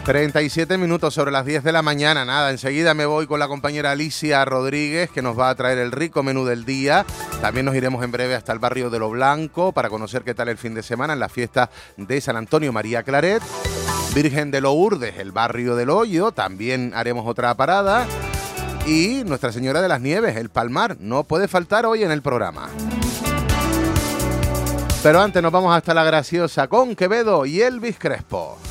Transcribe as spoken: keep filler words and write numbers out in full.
treinta y siete minutos sobre las diez de la mañana. Nada, enseguida me voy con la compañera Alicia Rodríguez, que nos va a traer el rico menú del día. También nos iremos en breve hasta el barrio de Lo Blanco para conocer qué tal el fin de semana en la fiesta de San Antonio María Claret. Virgen de Lourdes, el barrio del Hoyo, también haremos otra parada. Y Nuestra Señora de las Nieves, el Palmar, no puede faltar hoy en el programa. Pero antes nos vamos hasta La Graciosa con Quevedo y Elvis Crespo.